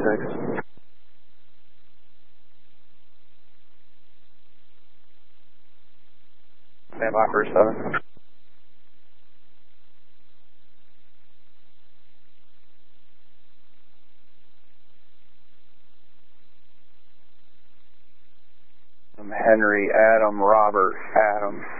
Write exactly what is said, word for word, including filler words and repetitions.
six. Stand by for seven. Henry, Adam, Robert, Adam.